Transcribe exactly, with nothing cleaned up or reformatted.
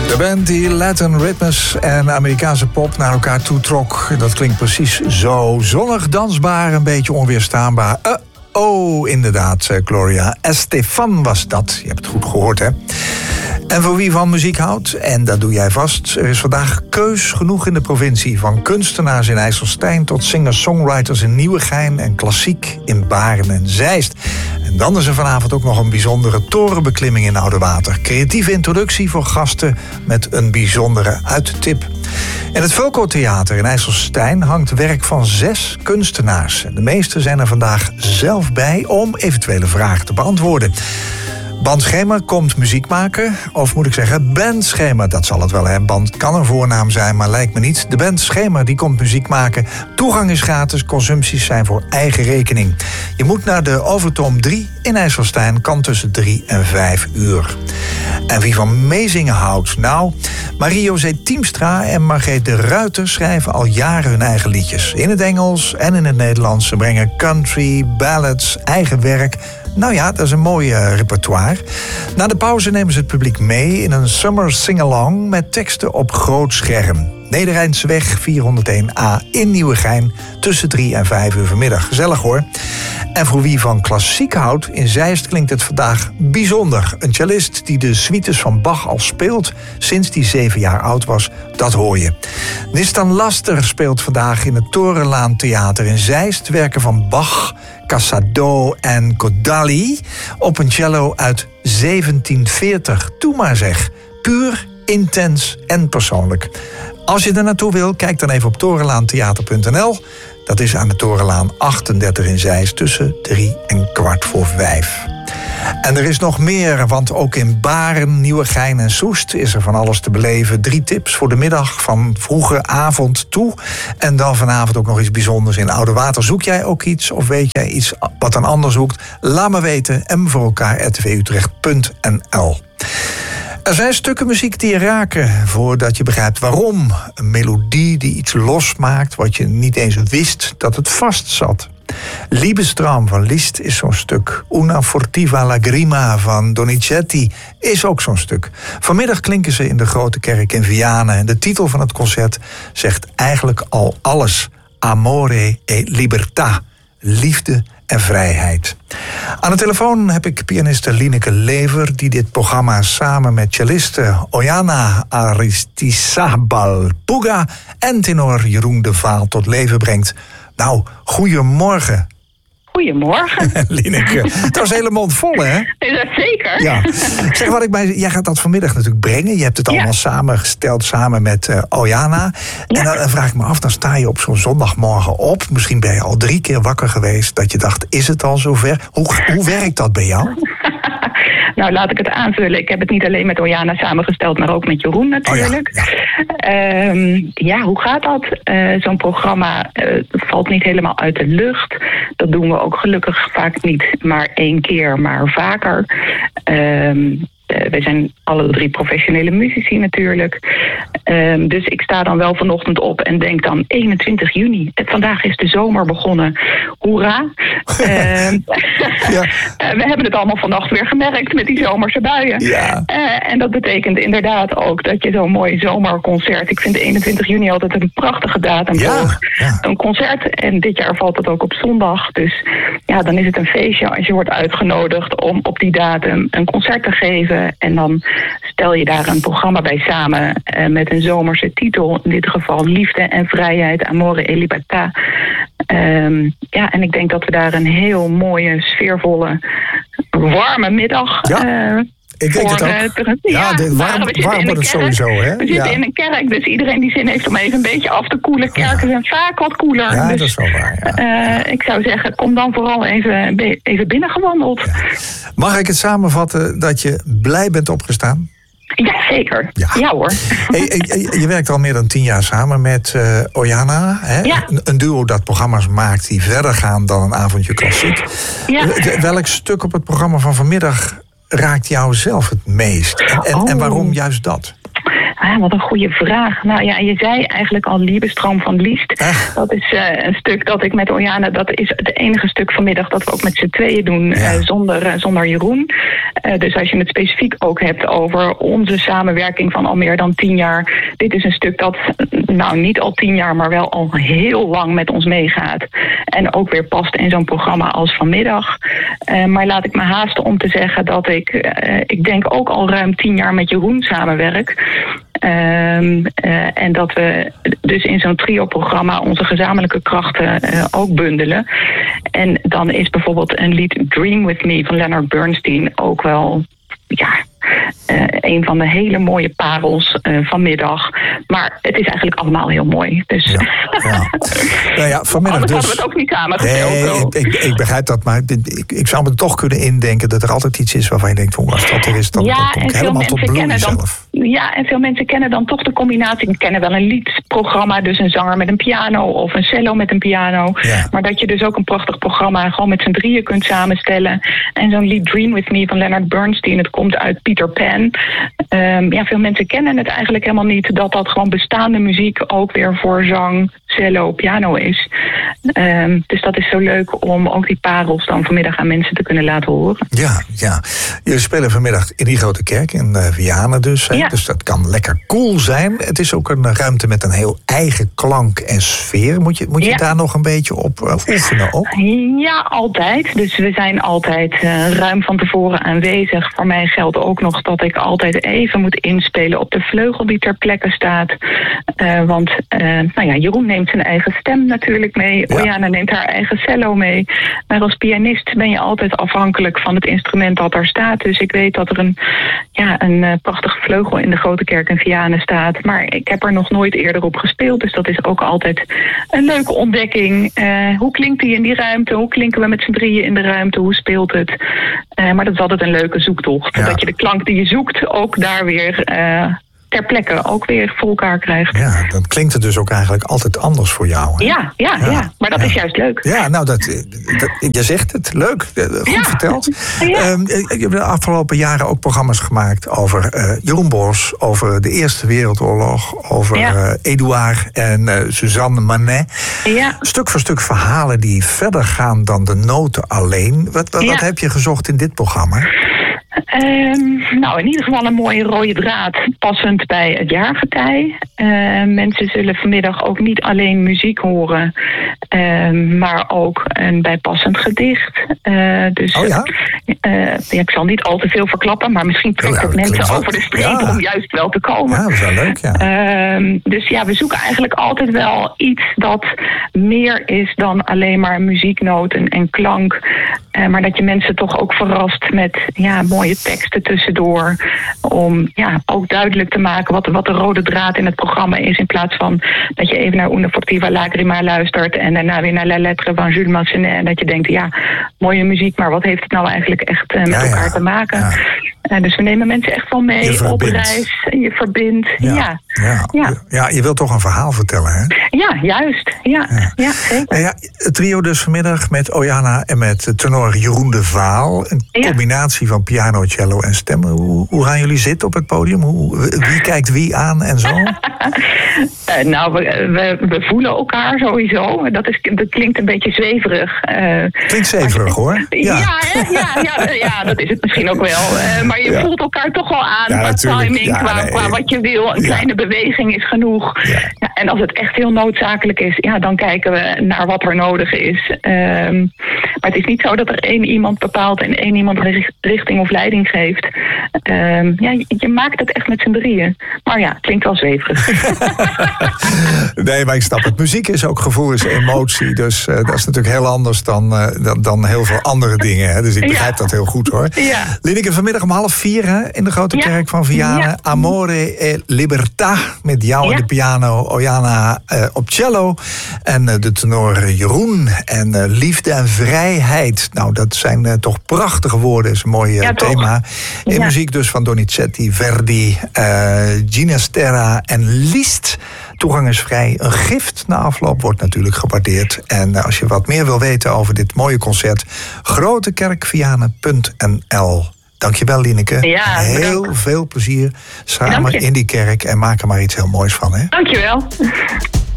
De band die Latin ritmes en Amerikaanse pop naar elkaar toetrok. Dat klinkt precies zo. Zonnig, dansbaar, een beetje onweerstaanbaar. Uh, oh, inderdaad, Gloria Estefan was dat. Je hebt het goed gehoord, hè? En voor wie van muziek houdt, en dat doe jij vast... er is vandaag keus genoeg in de provincie. Van kunstenaars in IJsselstein tot singer-songwriters in Nieuwegein... en klassiek in Baren en Zeist. En dan is er vanavond ook nog een bijzondere torenbeklimming in Oudewater. Creatieve introductie voor gasten met een bijzondere uittip. In het Vulco Theater in IJsselstein hangt werk van zes kunstenaars. De meeste zijn er vandaag zelf bij om eventuele vragen te beantwoorden. Band Schemer komt muziek maken, of moet ik zeggen Band Schemer, dat zal het wel, hè. Band kan een voornaam zijn, maar lijkt me niet. De Band Schemer die komt muziek maken. Toegang is gratis, consumpties zijn voor eigen rekening. Je moet naar de Overtoom drie in IJsselstein, kan tussen drie en vijf uur. En wie van meezingen houdt? Nou, Marie-José Tiemstra en Margreet de Ruiter schrijven al jaren hun eigen liedjes. In het Engels en in het Nederlands. Ze brengen country, ballads, eigen werk. Nou ja, dat is een mooi uh, repertoire. Na de pauze nemen ze het publiek mee in een summer sing-along met teksten op groot scherm. Nederrijnsweg vierhonderdéén A in Nieuwegein tussen drie en vijf uur vanmiddag. Gezellig hoor. En voor wie van klassiek houdt, in Zeist klinkt het vandaag bijzonder. Een cellist die de suites van Bach al speelt sinds hij zeven jaar oud was, dat hoor je. Nistan Laster speelt vandaag in het Torenlaan Theater in Zeist werken van Bach, Casado en Kodali op een cello uit zeventien veertig. Doe maar zeg. Puur, intens en persoonlijk. Als je er naartoe wil, kijk dan even op torenlaantheater punt n l. Dat is aan de Torenlaan achtendertig in Zeist tussen drie en kwart voor vijf. En er is nog meer, want ook in Baren, Nieuwegein en Soest is er van alles te beleven. Drie tips voor de middag van vroege avond toe. En dan vanavond ook nog iets bijzonders in Oudewater. Zoek jij ook iets of weet jij iets wat een ander zoekt? Laat me weten, m voor elkaar at t v utrecht punt n l. Er zijn stukken muziek die je raken voordat je begrijpt waarom. Een melodie die iets losmaakt wat je niet eens wist dat het vast zat. Liebestraum van Liszt is zo'n stuk. Una furtiva lagrima van Donizetti is ook zo'n stuk. Vanmiddag klinken ze in de Grote Kerk in Vianen. En de titel van het concert zegt eigenlijk al alles. Amore e libertà. Liefde en vrijheid. Aan de telefoon heb ik pianiste Lineke Lever, die dit programma samen met celliste Oyana Aristizabal Puga en tenor Jeroen de Vaal tot leven brengt. Nou, goedemorgen. Goedemorgen. Lineke, het was hele mond vol, hè? Is dat zeker? Ja. Zeg wat ik bij, jij gaat dat vanmiddag natuurlijk brengen. Je hebt het allemaal ja. samengesteld samen met uh, Oyana. Ja. En dan, dan vraag ik me af, dan sta je op zo'n zondagmorgen op. Misschien ben je al drie keer wakker geweest dat je dacht, is het al zover? Hoe, hoe werkt dat bij jou? Nou, laat ik het aanvullen. Ik heb het niet alleen met Oyana samengesteld, maar ook met Jeroen natuurlijk. Oh ja, ja. Um, ja, hoe gaat dat? Uh, zo'n programma uh, valt niet helemaal uit de lucht. Dat doen we ook gelukkig vaak niet maar één keer, maar vaker. Um, Uh, wij zijn alle drie professionele muzici natuurlijk. Um, dus ik sta dan wel vanochtend op en denk dan eenentwintig juni. Vandaag is de zomer begonnen. Hoera. uh, ja. uh, we hebben het allemaal vannacht weer gemerkt met die zomerse buien. Ja. Uh, en dat betekent inderdaad ook dat je zo'n mooi zomerconcert... Ik vind eenentwintig juni altijd een prachtige datum ja. voor ja. een concert. En dit jaar valt het ook op zondag. Dus ja, dan is het een feestje als je wordt uitgenodigd om op die datum een concert te geven. En dan stel je daar een programma bij samen uh, met een zomerse titel. In dit geval Liefde en Vrijheid, Amore e Libertà. Um, ja, en ik denk dat we daar een heel mooie, sfeervolle, warme middag... Ja. Uh, Ik denk het ook. Uh, ja, ja de, warm, warm wordt het sowieso, hè? We zitten ja. in een kerk, dus iedereen die zin heeft om even een beetje af te koelen. Kerken zijn vaak wat koeler. Ja, dus, dat is wel waar, ja. uh, ik zou zeggen, kom dan vooral even, even binnengewandeld. Ja. Mag ik het samenvatten dat je blij bent opgestaan? Ja, zeker. Ja, ja hoor. Hey, je, je werkt al meer dan tien jaar samen met uh, Oyana. Hè? Ja. Een, een duo dat programma's maakt die verder gaan dan een avondje klassiek. Ja. Welk stuk op het programma van vanmiddag raakt jou zelf het meest? En, en, oh. en waarom juist dat? Ah, wat een goede vraag. Nou ja, je zei eigenlijk al Liebestroom van Liszt. Echt? Dat is uh, een stuk dat ik met Oyana, dat is het enige stuk vanmiddag dat we ook met z'n tweeën doen, ja. uh, zonder, uh, zonder Jeroen. Uh, dus als je het specifiek ook hebt over onze samenwerking van al meer dan tien jaar. Dit is een stuk dat, nou niet al tien jaar, maar wel al heel lang met ons meegaat. En ook weer past in zo'n programma als vanmiddag. Uh, maar laat ik me haasten om te zeggen dat ik, uh, ik denk ook al ruim tien jaar met Jeroen samenwerk. Um, uh, en dat we dus in zo'n trio-programma onze gezamenlijke krachten uh, ook bundelen. En dan is bijvoorbeeld een lied Dream With Me van Leonard Bernstein ook wel, ja, uh, een van de hele mooie parels uh, vanmiddag. Maar het is eigenlijk allemaal heel mooi. Dus ja, ja. Nou ja, vanmiddag anders dus, hadden we het ook niet samengesteld. Nee, ik, ik, ik begrijp dat, maar ik, ik zou me toch kunnen indenken dat er altijd iets is waarvan je denkt, hoe als dat er is, dan, ja, dan kom ik helemaal tot bloeien zelf. Ja, en veel mensen kennen dan toch de combinatie. Ik kennen wel een liedprogramma, dus een zanger met een piano of een cello met een piano. Ja. Maar dat je dus ook een prachtig programma gewoon met z'n drieën kunt samenstellen. En zo'n lied Dream With Me van Leonard Bernstein, het komt uit Peter Pan. Um, ja, veel mensen kennen het eigenlijk helemaal niet, dat dat gewoon bestaande muziek ook weer voor zang, cello, piano is. Um, dus dat is zo leuk om ook die parels dan vanmiddag aan mensen te kunnen laten horen. Ja, ja. Jullie spelen vanmiddag in die grote kerk in uh, Vianen dus. Hè? Ja. Dus dat kan lekker cool zijn. Het is ook een ruimte met een heel eigen klank en sfeer. Moet je, moet je ja. daar nog een beetje op uh, oefenen ook? Ja, altijd. Dus we zijn altijd uh, ruim van tevoren aanwezig. Voor mij geldt ook nog dat ik altijd even moet inspelen op de vleugel die ter plekke staat. Uh, want uh, nou ja, Jeroen neemt zijn eigen stem natuurlijk mee. Ja. Oyana neemt haar eigen cello mee. Maar als pianist ben je altijd afhankelijk van het instrument dat daar staat. Dus ik weet dat er een, ja, een uh, prachtige vleugel in de Grote Kerk in Vianen staat. Maar ik heb er nog nooit eerder op gespeeld. Dus dat is ook altijd een leuke ontdekking. Uh, hoe klinkt die in die ruimte? Hoe klinken we met z'n drieën in de ruimte? Hoe speelt het? Uh, maar dat is altijd een leuke zoektocht. Ja. Dat je de klank die je zoekt ook daar weer Uh, ter plekke ook weer voor elkaar krijgt. Ja, dan klinkt het dus ook eigenlijk altijd anders voor jou. Hè? Ja, ja, ja, ja, maar dat ja. is juist leuk. Ja, nou, dat, dat, je zegt het. Leuk. Goed ja. verteld. Ja. Um, je hebt de afgelopen jaren ook programma's gemaakt over uh, Jeroen Bosch, over de Eerste Wereldoorlog, over ja. uh, Edouard en uh, Suzanne Manet. Ja. Stuk voor stuk verhalen die verder gaan dan de noten alleen. Wat, wat, ja. wat heb je gezocht in dit programma? Um, nou, in ieder geval een mooie rode draad, passend bij het jaargetij. Uh, mensen zullen vanmiddag ook niet alleen muziek horen, uh, maar ook een bijpassend gedicht. Uh, dus, oh ja? Uh, ja, ik zal niet al te veel verklappen, maar misschien trekt het mensen wel over de streep ja. om juist wel te komen. Ja, dat is wel leuk, ja. Uh, dus ja, we zoeken eigenlijk altijd wel iets dat meer is dan alleen maar muzieknoten en klank. Uh, maar dat je mensen toch ook verrast met ja, mooie teksten tussendoor. Om ja, ook duidelijk te maken wat, wat de rode draad in het programma is. In plaats van dat je even naar Una Fortiva Lagrima luistert en daarna weer naar La Lettre van Jules Massenet. En dat je denkt, ja, mooie muziek, maar wat heeft het nou eigenlijk echt uh, met ja, elkaar ja. te maken? Ja. Uh, dus we nemen mensen echt wel mee op reis. Je verbindt. Ja. Ja. Ja. Ja. ja, je wilt toch een verhaal vertellen, hè? Ja, juist. Ja, ja. ja zeker. Ja, het trio dus vanmiddag met Oyana en met tenor Jeroen de Vaal. Een ja. combinatie van piano, cello en stemmen. Hoe, hoe gaan jullie zitten op het podium? Hoe, wie kijkt wie aan en zo? uh, nou, we, we, we voelen elkaar sowieso. Dat, is, dat klinkt een beetje zweverig. Uh, klinkt zweverig, hoor. Ja, ja, ja, ja, ja, dat is het misschien ook wel. Uh, maar je ja. voelt elkaar toch wel aan. Ja, qua timing, ja, qua, nee. qua wat je wil. Een ja. kleine beweging is genoeg. Ja. Ja, en als het echt heel noodzakelijk is, ja, dan kijken we naar wat er nodig is. Um, maar het is niet zo dat er één iemand bepaalt en één iemand richting of leiding geeft. Um, ja, je, je maakt het echt met z'n drieën. Maar ja, het klinkt wel zweverig. Nee, maar ik snap het. Muziek is ook gevoel, is emotie. Dus uh, dat is natuurlijk heel anders dan, uh, dan, dan heel veel andere dingen. Hè? Dus ik begrijp ja. dat heel goed, hoor. Ja. Lineke, vanmiddag om half vier hè, in de Grote ja. Kerk van Vianen. Ja. Amore e Libertà. Met jou ja. aan de piano, Oyana uh, op cello. En uh, de tenor Jeroen. En uh, liefde en vrijheid. Nou, dat zijn uh, toch prachtige woorden. Is een mooi uh, ja, thema. In ja. muziek dus van Donizetti, Verdi, uh, Ginastera en Liszt. Toegang is vrij. Een gift na afloop wordt natuurlijk gewaardeerd. En uh, als je wat meer wil weten over dit mooie concert, grotekerkvianen punt n l. Dankjewel, Lieneke. Ja, heel bedankt. veel plezier samen in die kerk en maak er maar iets heel moois van. Hè? Dankjewel.